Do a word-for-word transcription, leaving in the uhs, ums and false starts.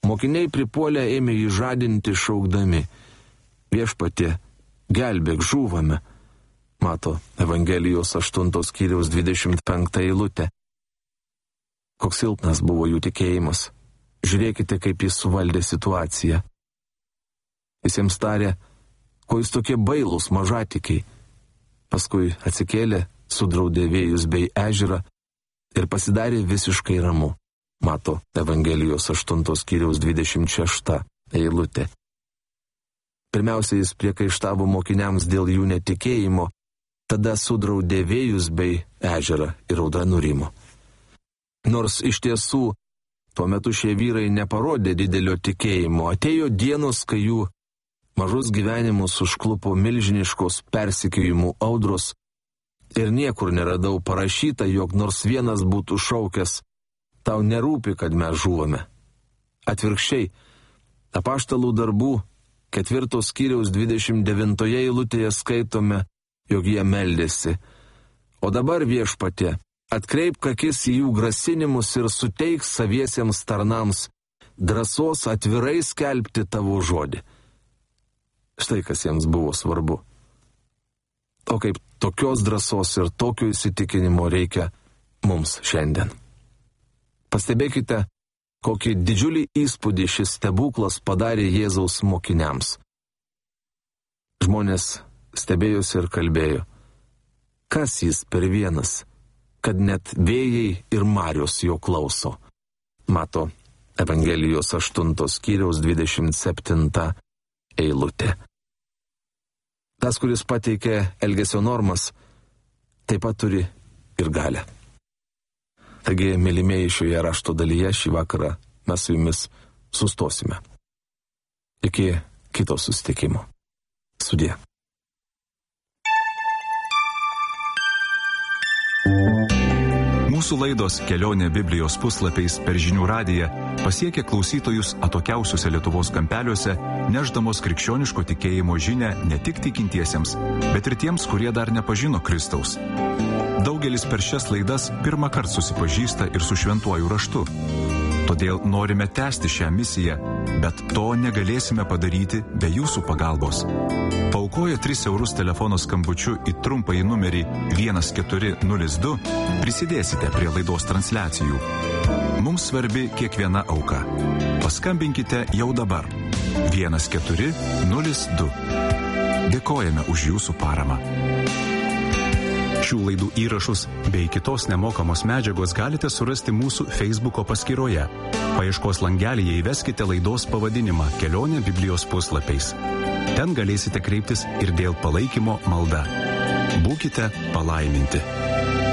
Mokiniai pripuolę ėmė jį žadinti šaukdami: Viešpatie, gelbėk, žūvame. Mato Evangelijos aštuntos skyriaus dvidešimt penktą eilutę. Koks silpnas buvo jų tikėjimas. Žiūrėkite, kaip jis suvaldė situaciją. Jis jiems tarė: ko jūs tokie bailūs, mažatikiai. Paskui atsikėlė, sudraudė vėjus bei ežerą ir pasidarė visiškai ramu. Mato Evangelijos aštuntos skyriaus dvidešimt šešta eilutė. Pirmiausia, jis priekaištavo mokiniams dėl jų netikėjimo, tada sudraudė vėjus bei ežerą ir audra nurimo. Nors iš tiesų tuo metu šie vyrai neparodė didelio tikėjimo, atėjo dienos, kai jų mažus gyvenimus užklupo milžiniškos persekiojimų audros ir niekur neradau parašyta, jog nors vienas būtų šaukęs: tau nerūpi, kad mes žūvame. Atvirkščiai, apaštalų darbų ketvirtos skyriaus dvidešimt devintoje eilutėje skaitome, jog jie meldėsi: o dabar, Viešpatie, atkreipk akis į jų grasinimus ir suteik saviesiems tarnams drąsos atvirai skelbti tavo žodį. Štai kas jiems buvo svarbu. O kaip tokios drąsos ir tokio įsitikinimo reikia mums šiandien. Pastebėkite, kokį didžiulį įspūdį šis stebuklas padarė Jėzaus mokiniams. Žmonės stebėjosi ir kalbėjo: kas jis per vienas, kad net vėjai ir marios jo klauso. Mato Evangelijos aštuntos skyriaus dvidešimt septinta eilutė. Tas, kuris pateikė elgesio normas, taip pat turi ir galią. Taigi, mylimieji, šioje rašto dalyje šį vakarą mes su jumis sustosime. Iki kito susitikimo. Sudie. Mūsų laidos Kelionė Biblijos puslapiais per žinių radiją pasiekia klausytojus atokiausiuose Lietuvos kampeliuose, nešdamos krikščioniško tikėjimo žinią ne tik tikintiesiems, bet ir tiems, kurie dar nepažino Kristaus. Daugelis per šias laidas pirmą kartą susipažįsta ir su šventuoju raštu. Todėl norime tęsti šią misiją, bet to negalėsime padaryti be jūsų pagalbos. Paaukoję tris eurus telefono skambučiu į trumpąjį numerį vienas keturi nulis du prisidėsite prie laidos transliacijų. Mums svarbi kiekviena auka. Paskambinkite jau dabar. vienas keturi nulis du. Dėkojame už jūsų paramą. Šių laidų įrašus bei kitos nemokamos medžiagos galite surasti mūsų Facebooko paskyroje. Paieškos langelyje įveskite laidos pavadinimą Kelionė Biblijos puslapiais. Ten galėsite kreiptis ir dėl palaikymo malda. Būkite palaiminti.